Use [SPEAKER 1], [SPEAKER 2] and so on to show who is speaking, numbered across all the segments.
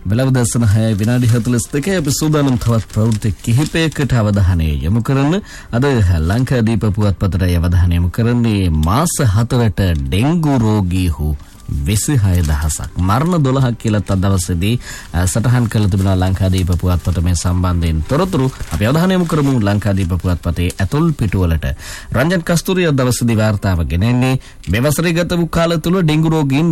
[SPEAKER 1] බලවදර්ශන 6:42 අපි සූදානම් තවත් ප්‍රවෘත්ති කිහිපයකට අවධානය යොමු කරන්න. අද ලංකාදීප පුවත්පතට අවධානය යොමු කරන්නේ මාස 4ට ඩෙන්ගු රෝගීහු 26000ක් මරණ 12ක් කියලා අද දවසේදී සටහන් කළ තිබෙනවා ලංකාදීප පුවත්පත මේ සම්බන්ධයෙන් තොරතුරු අපි අවධානය යොමු කරමු ලංකාදීප පුවත්පතේ ඇතුල් පිටුවලට. රංජන් කස්තූරිය දවසේදී වාර්තාව ගෙනෙන්නේ මේ වසරේ ගත වූ කාලය තුල ඩෙන්ගු රෝගීන්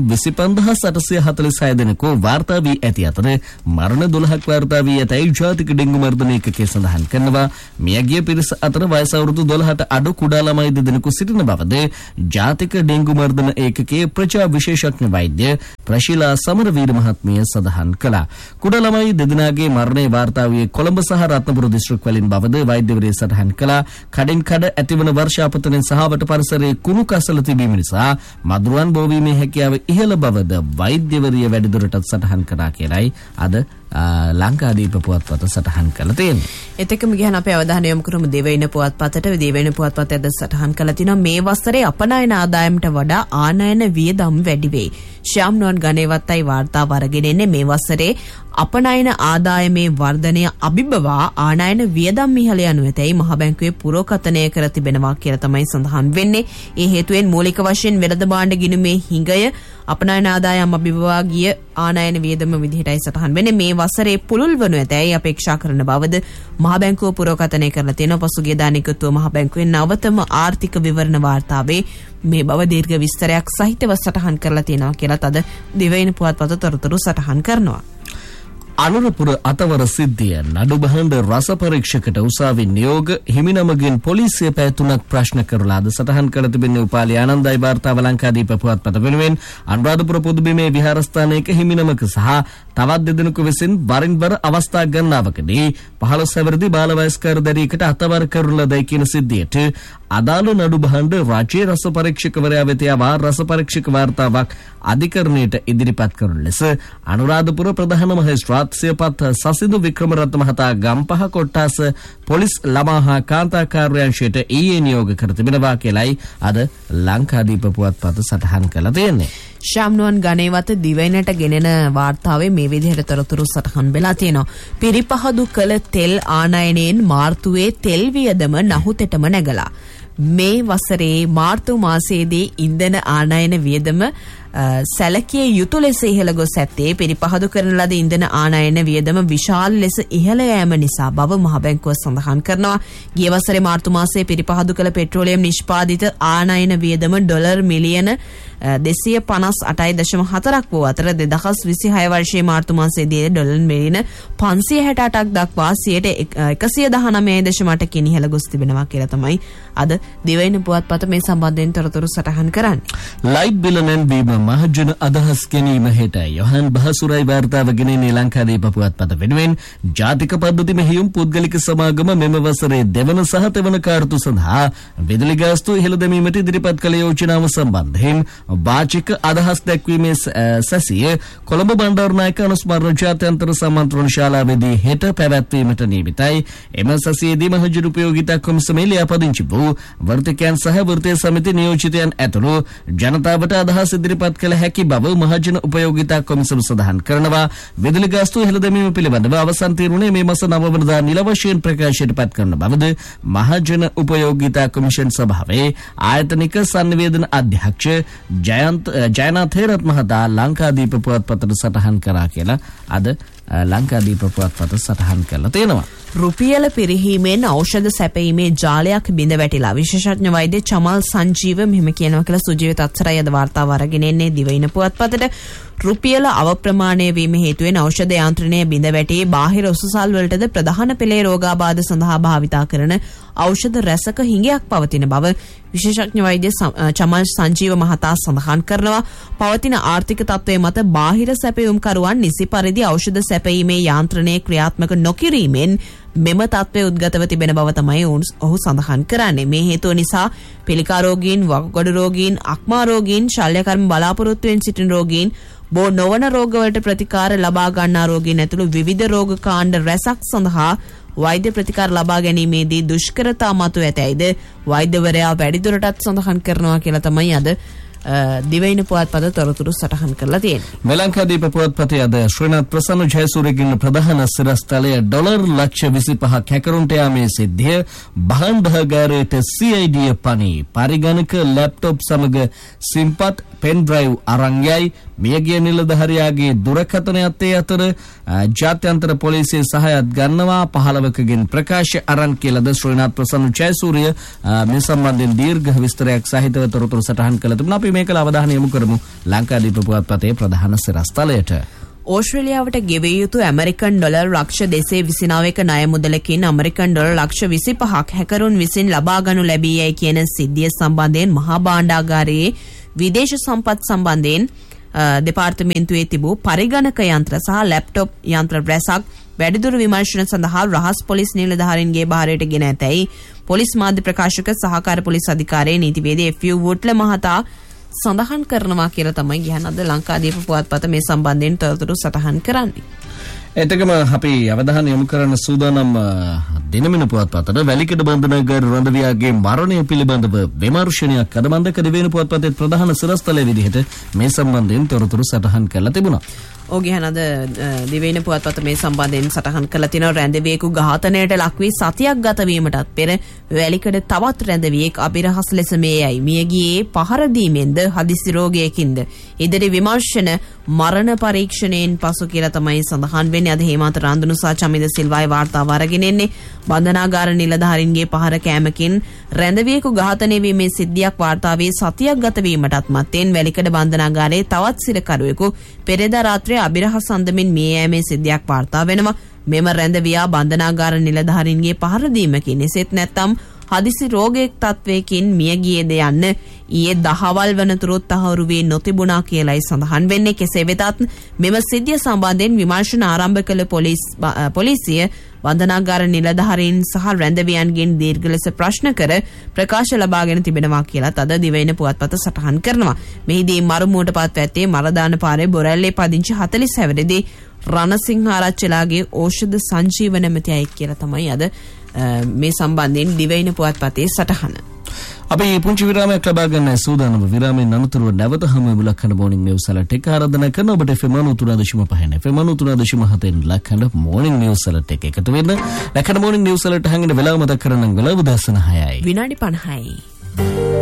[SPEAKER 1] 25846 දෙනෙකු වාර්තා වී ඇති අතර මරණ 12ක් වාර්තා වී ඇතැයි ජාතික ඩෙන්ගු මර්ධන ඒකකයේ සඳහන් කරනවා. මියගිය පිරිස අතර වයස අවුරුදු 12ට අඩු කුඩා ළමයි දෙදෙනෙකු සිටින බවද ජාතික ඩෙන්ගු මර්ධන ඒකකයේ ප්‍රජා විශේෂඥ වෛද්‍ය ප්‍රශීලා සමරවීර මහත්මිය සඳහන් කළා. කුඩා ළමයි දෙදෙනාගේ මරණය වාර්තා වූයේ කොළඹ සහ රත්නපුර දිස්ත්‍රික් වලින් බවද වෛද්‍යවරිය සඳහන් කළා. කඩින් කඩ ඇතිවන වර්ෂාපතනෙන් සහවට පරිසරයේ කුණු කසල තිබීම නිසා මදුරුවන් බෝවීමේ හැකියාව ඉහළ බවද වෛද්‍යවරිය වැඩිදුරටත් සඳහන් කළා කියලායි අද ලංකාදීප පුවත්පත සටහන් කළා තියෙන්නේ.
[SPEAKER 2] එතකම ගියන අපේ අවධානය යොමු කරමු දෙවයින පුවත්පතට. දෙවයින පුවත්පතේ අද සටහන් කළා තිනවා මේ වසරේ අපනයන ආදායමට වඩා ආනයන වියදම් වැඩි වෙයි. ශ්‍යාම් නුවන් ගණේවත්තයි වාර්තාව අරගෙන එන්නේ මේ වසරේ අපනයන ආදායමේ වර්ධනය අභිබවා ආනයන වියදම් ඉහළ යනු ඇතැයි මහ බැංකුවේ පුරෝකථනය කර තිබෙනවා කියලා තමයි සඳහන් වෙන්නේ. ඒ හේතුවෙන් මූලික වශයෙන් වෙළඳ භාණ්ඩ ගිණුමේ හිඟය අපනයන ආදායම් අභිබවා ගිය ආනයන වියදම විදිහටයි සටහන් වෙන්නේ. මේ වසරේ පුළුල් වනු ඇතැයි අපේක්ෂා කරන බවද මහ බැංකුව පුරෝකථනය කරලා තියෙනවා. පසුගිය දා නිකුත්ව මහ බැංකුවේ නවතම ආර්ථික විවරණ වාර්තාවේ මේ බව දීර්ඝ විස්තරයක් සහිතව සටහන් කරලා තියෙනවා කියලා අද දෙවයින පුවත්පත තොරතුරු සටහන් කරනවා.
[SPEAKER 1] අනුරපුර අතවර සිද්ධිය නඩු බහඬ රස පරීක්ෂකට උසාවි නියෝග හිමිනමගෙන් පොලිසිය පැය 3ක් ප්‍රශ්න කරලා අද සටහන් කර තිබෙන්නේ උපාලි ආනන්දයි වාර්තාව ලංකාදීප පුවත්පත වෙනුවෙන් අනුරාධපුර පොදුබිමේ විහාරස්ථානයක හිමිනමක සහ තවත් දෙදෙනෙකු විසින් වරින් වර අවස්ථා ගණනාවකදී 15 හැවිරිදි බාලවයස්කර දැරියකට අතවර කරන ලදයි කියන සිද්ධියට අදාළ නඩු බහඬ රාජ්‍ය රස පරීක්ෂකවරයා වෙත යවා රස පරීක්ෂක වාර්තාවක් අධිකරණයට ඉදිරිපත් කරන ලෙස අනුරාධපුර ප්‍රධාන මහේස්ත්‍රාත් සියපත් සසිදු වික්‍රමරත්න මහතා ගම්පහ කොට්ටාස පොලිස් ළමා හා කාන්තා කාර්යාංශයට ඊයේ නියෝග කර තිබෙනවා කියලයි අද ලංකාදීප පුවත්පත සටහන් කළා තියෙන්නේ.
[SPEAKER 2] ශාම්නුවන් ගණේවත දිවයිනට ගෙනෙන වාර්තාවේ මේ විදිහට තොරතුරු සටහන් වෙලා තියෙනවා. පිරිපහදු කළ තෙල් ආනයනයෙන් මාර්තුවේ තෙල් වියදම නහුතෙටම නැගලා. මේ වසරේ මාර්තු මාසයේදී ඉන්ධන ආනයන වියදම සැලකිය යුතු ලෙස ඉහළ ගොස් ඇත්තේ පිරිපහදු කරන ලද ඉන්ධන ආනයන වියදම විශාල ලෙස ඉහළ යෑම නිසා බව මහ බැංකුව සඳහන් කරනවා. ගිය වසරේ මාර්තු මාසයේ පිරිපහදු කළ පෙට්‍රෝලියම් නිෂ්පාදිත ආනයන වියදම ඩොලර් මිලියන 258.4ක් වූ අතර 2026 වර්ෂයේ මාර්තු මාසයේදී ඩොලර් මිලියන 568ක් දක්වා 119.8කින් ඉහළ ගොස් තිබෙනවා කියලා තමයි අද දිවයින පුවත්පත මේ සම්බන්ධයෙන් තොරතුරු සටහන් කරන්නේ.
[SPEAKER 1] ලයිට් බිල නැන්වීම මහජන අදහස් ගැනීම හෙට යොහන් බහසුරයි වාර්තාව ගෙනෙන්නේ ලංකාදීප පුවත්පත වෙනුවෙන් ජාතික පද්ධති මෙහෙයුම් පුද්ගලික සමාගම මෙම වසරේ දෙවන සහ තෙවන කාර්තු සඳහා විදුලි ගාස්තු ඉහළ දැමීමට ඉදිරිපත් කළ යෝජනාව සම්බන්ධයෙන් වාචික අදහස් දැක්වීමේ සැසිය කොළඹ බණ්ඩාරනායක අනුස්මරණ ජාත්‍යන්තර සම්මන්ත්‍රණ ශාලාවේදී හෙට පැවැත්වීමට නියමිතයි. එම සැසියේදී මහජන උපයෝගිතා කොමිසමේ ලියාපදිංචි වූ වෘත්තිකයන් සහ වෘත්තීය සමිති නියෝජිතයන් ඇතුළු ජනතාවට අදහස් ඉදිරිපත් කළ හැකි බව මහජන උපයෝගිතා කොමිසම සඳහන් කරනවා. විදුලි ගාස්තු ඉහළ දැමීම පිළිබඳව අවසන් තීරණය මේ මාස 9 වෙනිදා නිල වශයෙන් ප්‍රකාශයට පත් කරන බවද මහජන උපයෝගිතා කොමිෂන් සභාවේ ආයතනික සංනිවේදන අධ්‍යක්ෂ ජයනාත් හේරත් මහතා ලංකාදීප පුවත්පතට සටහන් කරා කියලා අද ලංකාදීප පුවත්පත සටහන් කරලා තියෙනවා.
[SPEAKER 2] රුපියල පිරිහීමෙන් ඖෂධ සැපීමේ ජාලයක් බිඳ වැටිලා විශේෂඥ වෛද්‍ය චමල් සංජීව මෙහෙම කියනවා කියලා සුජීව තත්සරය අද වාර්තාව අරගෙන එන්නේ දිවයින පුවත්පතට. රුපියල අවප්‍රමාණය වීම හේතුවෙන් ඖෂධ යාන්ත්‍රණය බිඳ වැටි බාහිර උසුසල් වලටද ප්‍රධාන පෙළේ රෝගාබාධ සඳහා භාවිතා කරන ඖෂධ රැසක හිඟයක් පවතින බව විශේෂඥ වෛද්‍ය චමල් සංජීව මහතා සඳහන් කරනවා. පවතින ආර්ථික තත්ත්වයේ මත බාහිර සැපයුම්කරුවන් නිසි පරිදි ඖෂධ සැපීමේ යාන්ත්‍රණය ක්‍රියාත්මක නොකිරීමෙන් මෙම තත්ත්වය උද්ගතව තිබෙන බව තමයි ඔහු සඳහන් කරන්නේ. මේ හේතුව නිසා පිළිකා රෝගීන්, වකුගඩු රෝගීන්, අක්මා රෝගීන්, ශල්‍යකර්ම බලාපොරොත්තුවෙන් සිටින රෝගීන්, බෝ නොවන රෝගවලට ප්‍රතිකාර ලබා ගන්නා රෝගීන් ඇතුළු විවිධ රෝග කාණ්ඩ රැසක් සඳහා වෛද්‍ය ප්‍රතිකාර ලබා ගැනීමේදී දුෂ්කරතා මතුව ඇතැයිද වෛද්‍යවරයා වැඩිදුරටත් සඳහන් කරනවා කියලා තමයි අද දිවයින පුවත්පත තොරතුරු සටහන් කරලා තියෙනවා.
[SPEAKER 1] මෙලංකාදීප පුවත්පතේ අද ශ්‍රීනාත් ප්‍රසන්න ජයසූරියගේ ප්‍රධාන සිරස්තලයේ $25,000 හැකරුන්ට යාමේ සිද්ධිය භාණ්ඩාගාරයට CID පනී පරිගණක ලැප්ටොප් සමග සිම්පත් පෙන් ඩ්‍රයිව් අරන් යයි මියගිය නිලධාරියාගේ දුරකථනයත් ඒ අතර ජාත්‍යන්තර පොලිසිය සහයත් ගන්නවා 15කගෙන් ප්‍රකාශ අරන් කියලාද ශ්‍රීනාත් ප්‍රසන්න ජයසූරිය මේ සම්බන්ධයෙන් දීර්ඝ විස්තරයක් සහිතව තොරතුරු සටහන් කළ තිබුණා. අපි මේකල අවධානය යොමු කරමු ලංකාදීප පුවත්පතේ ප්‍රධාන සිරස්තලයට.
[SPEAKER 2] ඕස්ට්‍රේලියාවට ගෙවිය යුතු ඇමරිකන් ඩොලර් ලක්ෂ 229ක ණය මුදලකින් ඇමරිකන් ඩොලර් ලක්ෂ 25ක් හැකරුන් විසින් ලබා ගනු ලැබී යයි කියන සිද්ධිය සම්බන්ධයෙන් මහා භාණ්ඩාගාරයේ විදේශ සම්පත් සම්බන්ධයෙන් දෙපාර්තමේන්තුවේ තිබූ පරිගණක යන්ත්‍ර සහ ලැප්ටොප් යන්ත්‍ර රැසක් වැඩිදුර විමර්ශන සඳහා රහස් පොලිස් නිලධාරීන්ගේ භාරයට ගෙන ඇතැයි පොලිස් මාධ්‍ය ප්‍රකාශක සහකාර පොලිස් අධිකාරියේ නීතිවේදී F.U. වුට්ල මහතා සඳහන් කරනවා කියලා තමයි ගියන අද ලංකාදීප පුවත්පත මේ සම්බන්ධයෙන් තොරතුරු සටහන් කරන්නේ.
[SPEAKER 1] එතකම අපි අවධානය යොමු කරන සූදානම් දිනමින පුවත්පතට වැලිකඩ බන්ධනාගාර රඳවියාගේ මරණය පිළිබඳව විමර්ශනයක් අද මන්දක දිවයින පුවත්පතේ ප්‍රධාන සිරස්තලයේ විදිහට මේ සම්බන්ධයෙන් තොරතුරු සටහන් කරලා තිබුණා.
[SPEAKER 2] ඔගියන අද දිවයින පුවත්පත මේ සම්බන්ධයෙන් සටහන් කරලා තිනවා රැඳවියෙකු ඝාතනයට ලක් වී සතියක් ගත වීමටත් පෙර වැලිකඩ තවත් රැඳවියෙක් අබිරහස් ලෙස මේයයි මියගියේ පහර දීමෙන්ද හදිසි රෝගයකින්ද ඉදිරි විමර්ශන මරණ පරීක්ෂණයෙන් පසු කියලා තමයි සඳහන් වෙන්නේ. අද හේමාත රාන්දුනු සහ චමිද සිල්වායි වාර්තාව අරගෙන එන්නේ. බන්ධනාගාර නිලධාරීන්ගේ පහර කෑමකින් රැඳවියෙකු ඝාතනය වීමේ සිද්ධියක් වාර්තා වී සතියක් ගත වීමටත් මත්තෙන් වැලිකඩ බන්ධනාගාරයේ තවත් සිරකරුවෙකු පෙරේදා රාත්‍රියේ අබිරහස් අන්දමින් මිය යෑමේ සිද්ධියක් වාර්තා වෙනවා. මෙම රැඳවියා බන්ධනාගාර නිලධාරීන්ගේ පහර දීමකින් එසේත් නැත්නම් හදිසි රෝගයක් තත්වයකින් මිය ගියේද යන්න ඊයේ දහවල් වනතුරුත් තහවුරු වී නොතිබුණා කියලායි සඳහන් වෙන්නේ. කෙසේ වෙතත් මෙම සිද්ධිය සම්බන්ධයෙන් විමර්ශන ආරම්භ කළ පොලිසිය බන්ධනාගාර නිලධාරීන් සහ රැඳවියන්ගෙන් දීර්ඝ ලෙස ප්‍රශ්න කර ප්‍රකාශ ලබාගෙන තිබෙනවා කියලාත් අද දිවයින පුවත්පත සටහන් කරනවා. මෙහිදී මරුමුවට පත්ව ඇත්තේ මරදාන පාරේ බොරැල්ලේ පදිංචි 40 හැවිරිදි රණසිංහ ආරච්චිලාගේ ඖෂධ සංජීව නැමැති අයෙක් කියලා තමයි අද මේ සම්බන්ධයෙන් දිවයින පුවත්පතේ සටහන.
[SPEAKER 1] අපි පුංචි විරාමයක් ලබා ගන්න සූදානම. විරාමයෙන් අනතුරුව නැවත හමු වෙමු ලක්හඬ මොර්නිං නිවුස් වලට එක ආරාධනා කරන ඔබට FM 93.5 FM 93.7 ලක්හඬ මොර්නිං නිවුස් වලට එකතු වෙන්න. ලක්හඬ මොර්නිං නිවුස් වලට හංගන වෙලාව මතක් කරනම් වෙලාව 6:06යි.
[SPEAKER 2] විනාඩි 50යි.